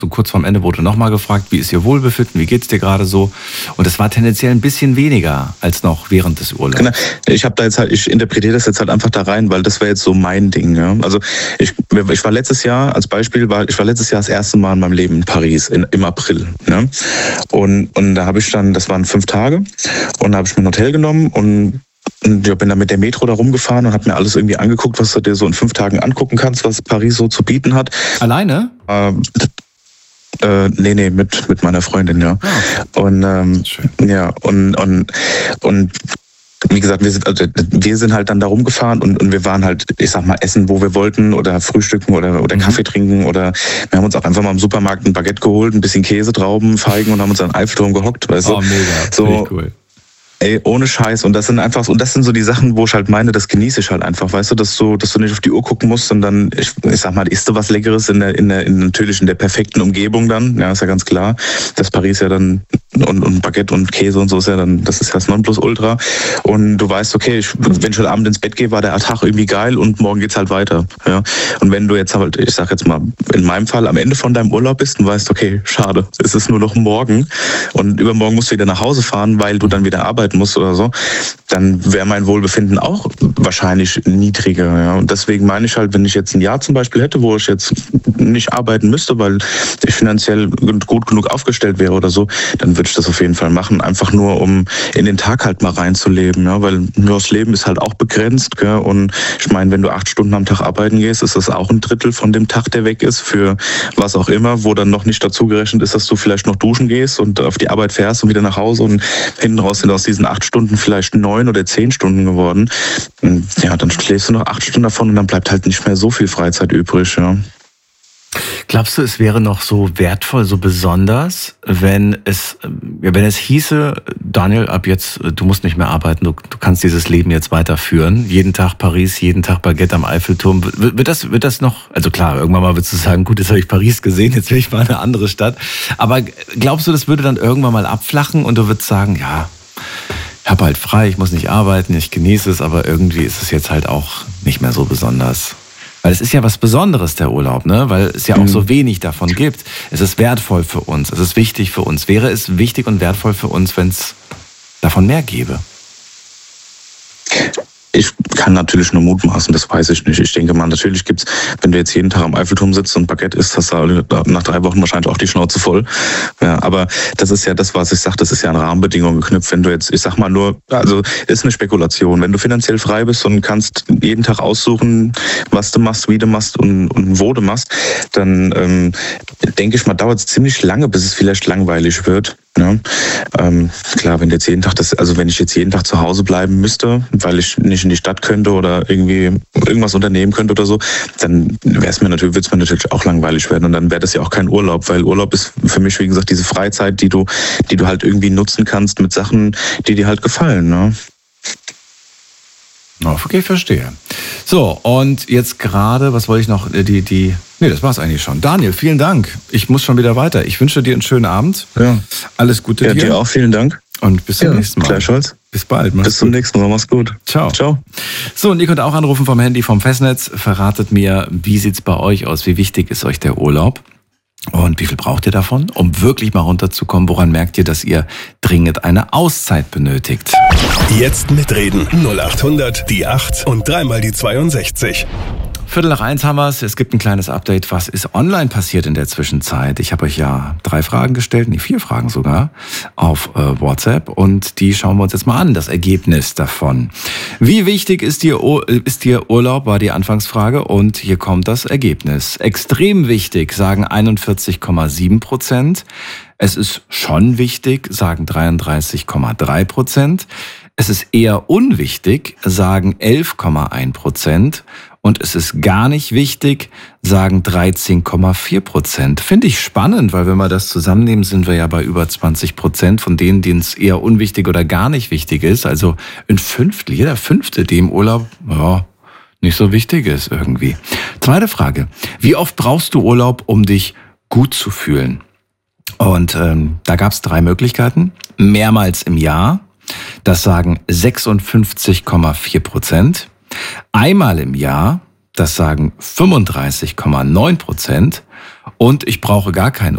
So kurz vorm Ende wurde nochmal gefragt, wie ist Ihr Wohlbefinden, wie geht's dir gerade so? Und es war tendenziell ein bisschen weniger als noch während des Urlaubs. Genau. Ich interpretiere das jetzt halt einfach da rein, weil das wäre jetzt so mein Ding. Ja? Also ich war letztes Jahr, als Beispiel, ich war letztes Jahr das erste Mal in meinem Leben in Paris, im April. Ne? Und da habe ich dann, das waren 5 Tage, und da habe ich mir ein Hotel genommen und ich bin dann mit der Metro da rumgefahren und habe mir alles irgendwie angeguckt, was du dir so in 5 Tagen angucken kannst, was Paris so zu bieten hat. Alleine? Nee, mit meiner Freundin, ja. Oh, und ja, und wie gesagt, wir sind halt dann da rumgefahren und wir waren halt, ich sag mal, essen, wo wir wollten oder frühstücken oder Kaffee trinken oder wir haben uns auch einfach mal im Supermarkt ein Baguette geholt, ein bisschen Käse, Trauben, Feigen und haben uns an den Eiffelturm gehockt, weißt du? Oh, mega, so cool. Ey, ohne Scheiß. Und das sind so die Sachen, wo ich halt meine, das genieße ich halt einfach, weißt du, dass du nicht auf die Uhr gucken musst, sondern ich sag mal, isst du was Leckeres natürlich in der perfekten Umgebung dann, ja, ist ja ganz klar. Das Paris ja dann und Baguette und Käse und so ist ja dann, das ist ja das Nonplusultra. Und du weißt, okay, wenn ich heute Abend ins Bett gehe, war der Tag irgendwie geil und morgen geht's halt weiter, ja. Und wenn du jetzt halt, ich sag jetzt mal, in meinem Fall am Ende von deinem Urlaub bist und weißt, okay, schade, es ist nur noch morgen und übermorgen musst du wieder nach Hause fahren, weil du dann wieder arbeiten muss oder so, dann wäre mein Wohlbefinden auch wahrscheinlich niedriger. Ja. Und deswegen meine ich halt, wenn ich jetzt ein Jahr zum Beispiel hätte, wo ich jetzt nicht arbeiten müsste, weil ich finanziell gut genug aufgestellt wäre oder so, dann würde ich das auf jeden Fall machen. Einfach nur, um in den Tag halt mal reinzuleben. Ja. Weil nur das Leben ist halt auch begrenzt. Gell. Und ich meine, wenn du 8 Stunden am Tag arbeiten gehst, ist das auch ein Drittel von dem Tag, der weg ist, für was auch immer, wo dann noch nicht dazu gerechnet ist, dass du vielleicht noch duschen gehst und auf die Arbeit fährst und wieder nach Hause und hinten raus sind aus diesen 8 Stunden vielleicht 9 oder 10 Stunden geworden. Ja, dann schläfst du noch 8 Stunden davon und dann bleibt halt nicht mehr so viel Freizeit übrig. Ja. Glaubst du, es wäre noch so wertvoll, so besonders, wenn es hieße, Daniel, ab jetzt, du musst nicht mehr arbeiten, du kannst dieses Leben jetzt weiterführen. Jeden Tag Paris, jeden Tag Baguette am Eiffelturm. Wird das noch, also klar, irgendwann mal würdest du sagen, gut, jetzt habe ich Paris gesehen, jetzt will ich mal eine andere Stadt. Aber glaubst du, das würde dann irgendwann mal abflachen und du würdest sagen, ja, ich habe halt frei, ich muss nicht arbeiten, ich genieße es, aber irgendwie ist es jetzt halt auch nicht mehr so besonders. Weil es ist ja was Besonderes, der Urlaub, ne? Weil es ja auch so wenig davon gibt. Es ist wertvoll für uns, es ist wichtig für uns. Wäre es wichtig und wertvoll für uns, wenn es davon mehr gäbe? Ich kann natürlich nur mutmaßen, das weiß ich nicht. Ich denke mal, natürlich gibt's, wenn du jetzt jeden Tag am Eiffelturm sitzt und Baguette isst, hast du nach 3 Wochen wahrscheinlich auch die Schnauze voll. Ja, aber das ist ja das, was ich sage, das ist ja an Rahmenbedingungen geknüpft. Wenn du jetzt, ich sag mal nur, also ist eine Spekulation. Wenn du finanziell frei bist und kannst jeden Tag aussuchen, was du machst, wie du machst und wo du machst, dann denke ich mal, dauert es ziemlich lange, bis es vielleicht langweilig wird. Ja, klar, wenn jetzt wenn ich jetzt jeden Tag zu Hause bleiben müsste, weil ich nicht in die Stadt könnte oder irgendwie irgendwas unternehmen könnte oder so, dann würde es mir natürlich auch langweilig werden und dann wäre das ja auch kein Urlaub, weil Urlaub ist für mich, wie gesagt, diese Freizeit, die du halt irgendwie nutzen kannst mit Sachen, die dir halt gefallen, ne? Okay, verstehe. So, und jetzt gerade, was wollte ich noch, Nee, das war's eigentlich schon. Daniel, vielen Dank. Ich muss schon wieder weiter. Ich wünsche dir einen schönen Abend. Ja. Alles Gute dir. Ja, dir auch, vielen Dank. Und bis zum nächsten Mal. Gleichfalls. Bis bald. Bis zum nächsten Mal. Mach's gut. Ciao. Ciao. So, und ihr könnt auch anrufen vom Handy, vom Festnetz. Verratet mir, wie sieht's bei euch aus? Wie wichtig ist euch der Urlaub? Und wie viel braucht ihr davon, um wirklich mal runterzukommen? Woran merkt ihr, dass ihr dringend eine Auszeit benötigt? Jetzt mitreden. 0800 die 8 und 3 mal die 62. 12:45 haben wir es. Es gibt ein kleines Update. Was ist online passiert in der Zwischenzeit? Ich habe euch ja 3 Fragen gestellt, 4 Fragen sogar, auf WhatsApp. Und die schauen wir uns jetzt mal an, das Ergebnis davon. Wie wichtig ist dir Urlaub, war die Anfangsfrage. Und hier kommt das Ergebnis. Extrem wichtig, sagen 41,7%. Es ist schon wichtig, sagen 33,3%. Es ist eher unwichtig, sagen 11,1%. Und es ist gar nicht wichtig, sagen 13,4%. Finde ich spannend, weil wenn wir das zusammennehmen, sind wir ja bei über 20% von denen, denen es eher unwichtig oder gar nicht wichtig ist. Also jeder Fünfte, dem Urlaub nicht so wichtig ist irgendwie. Zweite Frage. Wie oft brauchst du Urlaub, um dich gut zu fühlen? Und da gab es 3 Möglichkeiten. Mehrmals im Jahr. Das sagen 56,4%. Einmal im Jahr, das sagen 35,9%. und ich brauche gar keinen